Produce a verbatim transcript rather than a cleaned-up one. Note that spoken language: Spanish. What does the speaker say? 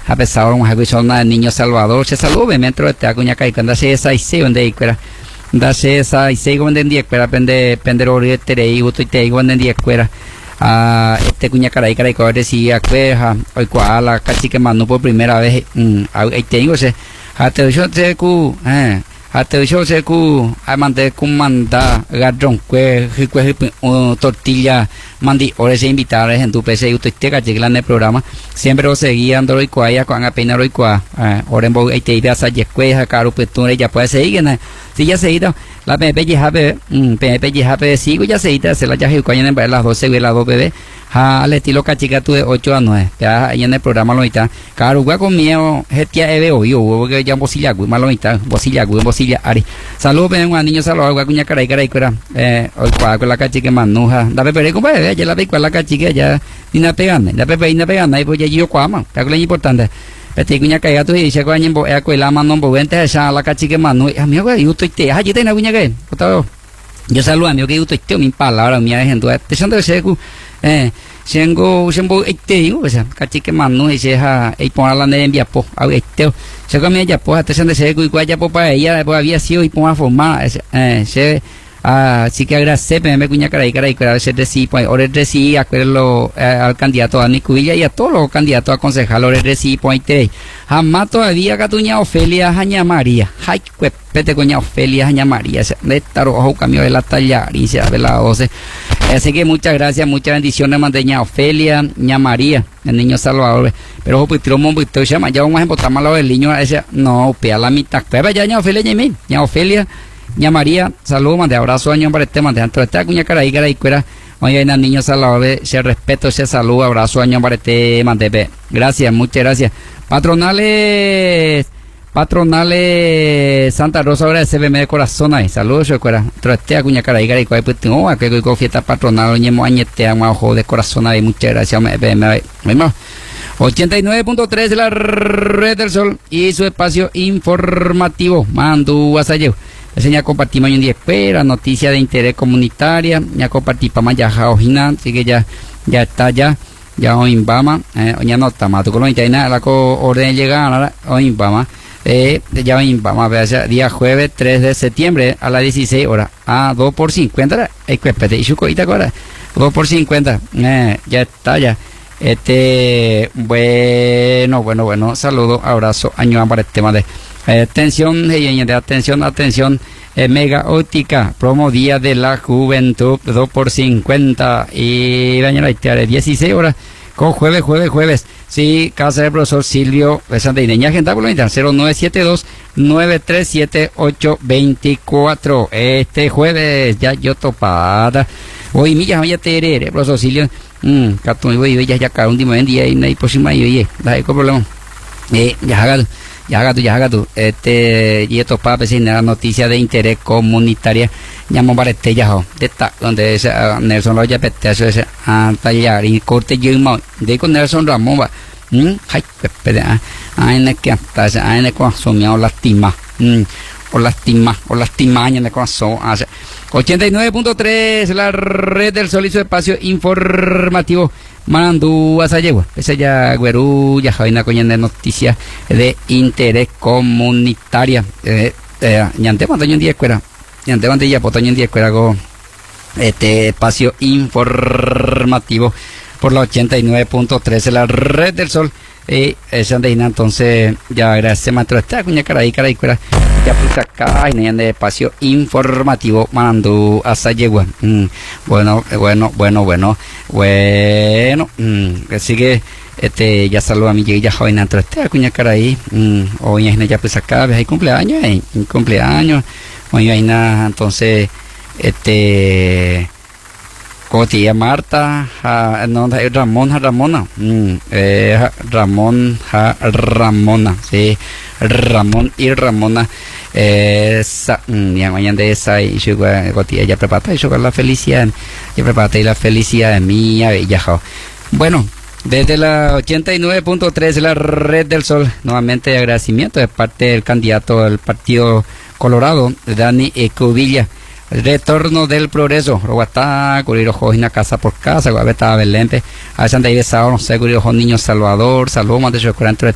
a pesar de un son de niño Salvador, se saluda, me entro este acuña caí, cuando se esa y se donde icuera, da se esa y se donde en día cuera, pende, pende ori tere y gusto y te donde en día cuera, a este cuña caray caray que decía cueja, hoy cual la cachique mano por primera vez, mm, ahí tengo se, a te yo te cu, eh, a te yo se cu, a mande cum manda, gadron cue, cue, tortilla, mandi, ahora se invitar en tu P C y usted te caché en el programa, siempre lo seguían doro y cuaya, cuando apenas y cua, ahora en bo, ahí te ibas a yescueja, caro, pues tú ya puedes seguir, si ya se ido, la P P y Jape, P P y Jape sigo ya se ido, se la ya jucan en las doce y las dos bebés, al estilo cachica tú de ocho a nueve, ya ahí en el programa lo está, caro, gua con miedo, gestia eve o yo, porque ya bocilla, gui, malo está, bocilla, gui, bocilla, ari, saludos, ven un niño, saludos, gua cuña caray, caray, cura, eh, hoy cua con la cachica manuja, da pepe, compadre, ya la ve con la cachica, ya, ni na pegando, la pepe, ni na pegando, ahí pues ya yo cuama, que es lo importante. Este cuña caiga tú y dice que año en escuela mano bo vente esa la cachique mano amigo yo estoy te allí tiene cuña que yo saludo amigo que yo estoy mi palabra mi gente te son de ese eh siendo siendo este o sea cachique mano y se ha y poner la de envía po a este se come ella pues te son de ese y cuaya po para ella pues había sido y pon a formar eh se así que agradece me cuña caray caray que a veces decir pues ahora decir acuerdo al candidato a Nicubilla y a todos los candidatos a concejal ahora decir pues te jamás todavía catuña Ofelia Jaña María ay pues pete coña Ofelia Jaña María de estar ojo cambio de la talla y se de la doce así que muchas gracias muchas bendiciones mandeña Ofelia Ña María el niño Salvador pero pues tiro mon pues se llama ya vamos a botar malo del niño ese no pea la mitad pero ya Ña Ofelia Ña Ña Ofelia Ña María, saludos, mande abrazo, año para este, mande dentro de esta cuña caray, caray, cuera, oye, en el niño Salvador, se respeto, se saludo, abrazo, año para este, mande, gracias, muchas gracias. Patronales, patronales, Santa Rosa, ahora se ve de corazón ahí, saludos, yo cuera, dentro de este cuña caray, caray, cuera, pues tengo, que con fiesta patronal, oye, añete, ojo de corazón ahí, muchas gracias, me, me, me, me, ochenta y nueve punto tres de la Red del Sol y su espacio informativo, Mandu Asayew. Ese ya compartimos en día espera, noticia de interés comunitaria, ya compartí para Mayaja Ojina, así que ya, ya está ya, ya hoy en Bama, eh, ya no está más, tú con lo interna, la orden de llegar hoy en Bama, eh, ya hoy en Bama, día jueves tres de septiembre a las dieciséis horas, a dos por cincuenta, eh, cuépete, y su coita ahora, dos por cincuenta, eh, ya está ya. Este, bueno, bueno, bueno, saludo, abrazo, año para el tema de eh, atención, eh, de atención, atención, eh, mega óptica, promo día de la juventud, dos por cincuenta y mañana dieciséis horas, con jueves, jueves, jueves, sí, casa del profesor Silvio, esa de Ineña, gente, cero nueve siete dos nueve tres siete ocho dos cuatro, este jueves, ya yo topada, hoy milla, ya te heré, profesor Silvio, Mm, cartón y voy ya ya cada un día en día y no hay próxima y oye, da hay problema. Eh, ya haga, ya haga tú, ya haga tú. Este, y estos papes sin la noticia de interés comunitaria, llamo para este ya, de esta, donde ese uh, Nelson lo ya pete, eso es, ah, tallar y corte yo y mo, de con Nelson Ramón va, mm, ay, espera, ah, ay, ne que hasta, ay, ne con soñado lastima, mm, o lastima, o lastimaña ne con so, ah, ochenta y nueve punto tres, la Red del Sol y su espacio informativo, Mandu Asayegua, ese ya Güerú, ya Jaina Coñen de noticias de interés comunitaria, eh, eh, ñante montaño en día escuela, ñante montaño ya potaño en día escuela con este espacio informativo por la ochenta y nueve punto tres, la Red del Sol. Y esa de entonces ya gracias maestro está cuña caray caray cuera ya pues acá en el espacio informativo mandando a Sayegua mm, bueno bueno bueno bueno bueno mm, así que este ya saludo a mi ya joven entonces está cuña caray mm, hoy es ya pues acá hay cumpleaños hay cumpleaños hoy hay nada entonces este Cotilla Marta, ja, no, Ramón, ja, Ramona, mm, eh, Ramón, ja, Ramona, sí, Ramón y Ramona, eh, sa, mm, ya mañana de esa y yo Cotilla ya prepara y yo con la felicidad, ya prepara la felicidad mía y ya, bueno. Desde la ochenta y nueve punto tres, la Red del Sol, nuevamente agradecimiento de parte del candidato del Partido Colorado, Dani Ecubilla. Retorno del progreso, Roguatá, Curiro Jojina, casa por casa, Guaveta, Belempe, a Santa Ibe Sao, no sé, Curiro Niño Salvador, Saludos, Monte Chocorán,